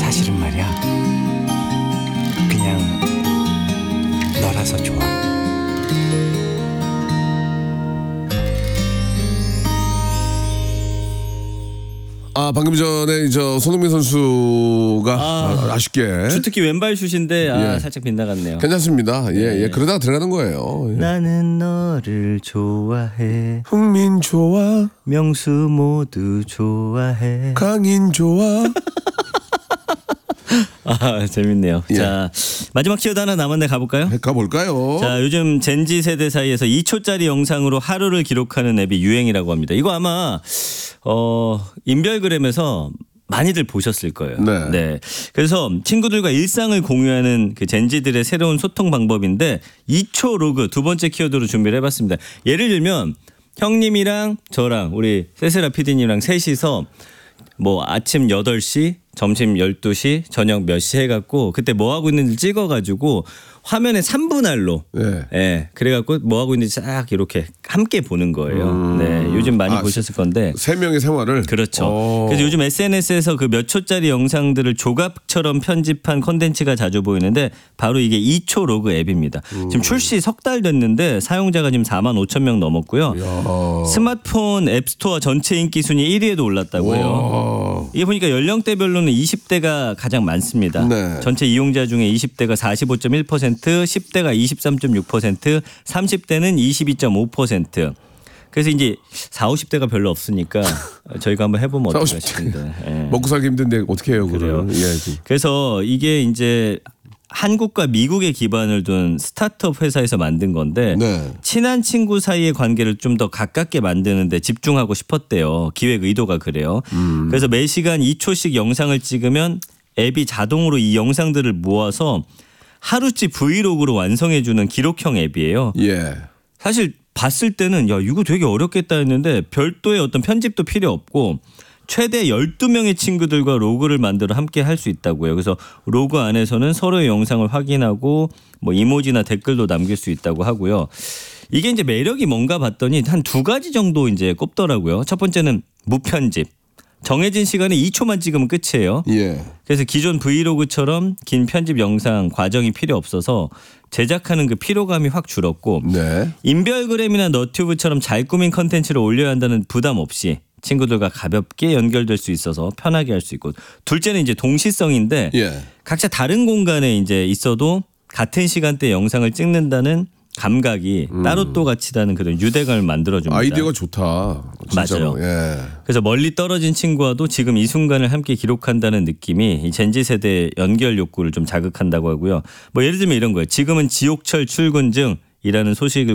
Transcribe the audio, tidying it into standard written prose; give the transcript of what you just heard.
사실은 말이야, 그냥 너라서 좋아. 방금 전에 손흥민 선수가 아쉽게 주특기 왼발 슛인데 예. 살짝 빗나갔네요. 괜찮습니다. 예. 그러다가 들어가는 거예요. 예. 나는 너를 좋아해. 흥민 좋아. 명수 모두 좋아해. 강인 좋아. 재밌네요. 예. 자, 마지막 키워드 하나 남았는데 가볼까요? 가볼까요? 자, 요즘 젠지 세대 사이에서 2초짜리 영상으로 하루를 기록하는 앱이 유행이라고 합니다. 이거 아마 인별그램에서 많이들 보셨을 거예요. 네. 그래서 친구들과 일상을 공유하는 그 젠지들의 새로운 소통 방법인데 2초 로그 두 번째 키워드로 준비를 해봤습니다. 예를 들면 형님이랑 저랑 우리 세세라 PD님이랑 셋이서 뭐 아침 8시, 점심 12시, 저녁 몇 시 해갖고 그때 뭐 하고 있는지 찍어가지고 화면에 3분할로 예, 그래갖고 뭐 하고 있는지 싹 이렇게 함께 보는 거예요. 네, 요즘 많이 보셨을 건데 세 명의 생활을 그렇죠. 그래서 요즘 SNS에서 그 몇 초짜리 영상들을 조각처럼 편집한 콘텐츠가 자주 보이는데 바로 이게 2초 로그 앱입니다. 지금 출시 석 달 됐는데 사용자가 지금 45,000명 넘었고요. 스마트폰 앱스토어 전체 인기 순위 1위에도 올랐다고 해요. 이게 보니까 연령대별로는 20대가 가장 많습니다. 네. 전체 이용자 중에 20대가 45.1%, 10대가 23.6%, 30대는 22.5%. 그래서 이제 40, 50대가 별로 없으니까 저희가 한번 해보면 어떨까 싶은데. 예. 먹고 살기 힘든데 어떻게 해요, 그래요? 그래서 이게 이제 한국과 미국에 기반을 둔 스타트업 회사에서 만든 건데 친한 친구 사이의 관계를 좀 더 가깝게 만드는 데 집중하고 싶었대요. 기획 의도가 그래요. 그래서 매시간 2초씩 영상을 찍으면 앱이 자동으로 이 영상들을 모아서 하루치 브이로그로 완성해주는 기록형 앱이에요. 사실 봤을 때는 야 이거 되게 어렵겠다 했는데 별도의 어떤 편집도 필요 없고 최대 12명의 친구들과 로그를 만들어 함께 할 수 있다고요. 그래서 로그 안에서는 서로의 영상을 확인하고 뭐 이모지나 댓글도 남길 수 있다고 하고요. 이게 이제 매력이 뭔가 봤더니 한 두 가지 정도 이제 꼽더라고요. 첫 번째는 무편집. 정해진 시간에 2초만 찍으면 끝이에요. 그래서 기존 브이로그처럼 긴 편집 영상 과정이 필요 없어서 제작하는 그 피로감이 확 줄었고 인별그램이나 너튜브처럼 잘 꾸민 컨텐츠를 올려야 한다는 부담 없이 친구들과 가볍게 연결될 수 있어서 편하게 할 수 있고 둘째는 이제 동시성인데 각자 다른 공간에 이제 있어도 같은 시간대 영상을 찍는다는 감각이 따로 또 같이다는 그런 유대감을 만들어줍니다. 아이디어가 좋다. 진짜로. 맞아요. 그래서 멀리 떨어진 친구와도 지금 이 순간을 함께 기록한다는 느낌이 이 젠지 세대의 연결 욕구를 좀 자극한다고 하고요. 뭐 예를 들면 이런 거예요. 지금은 지옥철 출근 중이라는 소식을